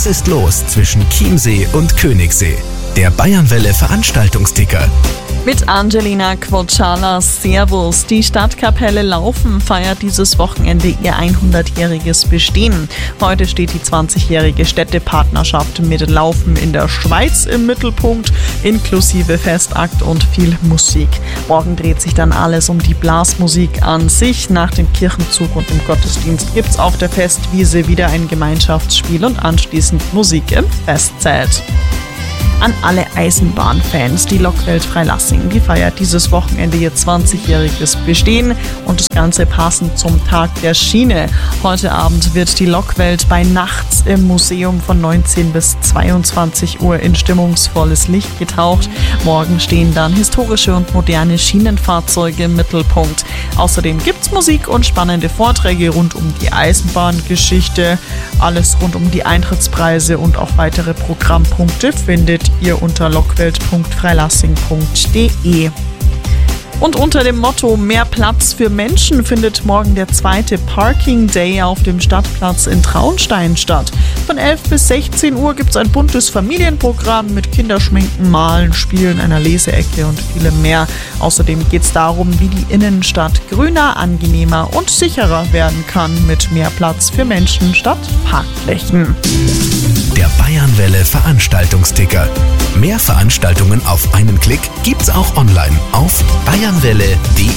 Was ist los zwischen Chiemsee und Königssee? Der Bayernwelle Veranstaltungsticker. Mit Angelina Quocciala, Servus. Die Stadtkapelle Laufen feiert dieses Wochenende ihr 100-jähriges Bestehen. Heute steht die 20-jährige Städtepartnerschaft mit Laufen in der Schweiz im Mittelpunkt, inklusive Festakt und viel Musik. Morgen dreht sich dann alles um die Blasmusik an sich. Nach dem Kirchenzug und dem Gottesdienst gibt's auf der Festwiese wieder ein Gemeinschaftsspiel und anschließend Musik im Festzelt. An alle Eisenbahnfans, die Lokwelt Freilassing, die feiert dieses Wochenende ihr 20-jähriges Bestehen und das Ganze passend zum Tag der Schiene. Heute Abend wird die Lokwelt bei Nachts im Museum von 19 bis 22 Uhr in stimmungsvolles Licht getaucht. Morgen stehen dann historische und moderne Schienenfahrzeuge im Mittelpunkt. Außerdem gibt's Musik und spannende Vorträge rund um die Eisenbahngeschichte. Alles rund um die Eintrittspreise und auch weitere Programmpunkte findet ihr unter lockwelt.freilassing.de. Und unter dem Motto Mehr Platz für Menschen findet morgen der zweite Parking Day auf dem Stadtplatz in Traunstein statt. Von 11 bis 16 Uhr gibt es ein buntes Familienprogramm mit Kinderschminken, Malen, Spielen, einer Leseecke und vielem mehr. Außerdem geht es darum, wie die Innenstadt grüner, angenehmer und sicherer werden kann mit mehr Platz für Menschen statt Parkflächen. Der Bayernwelle Veranstaltungsticker. Mehr Veranstaltungen auf einen Klick gibt's auch online auf bayernwelle.de.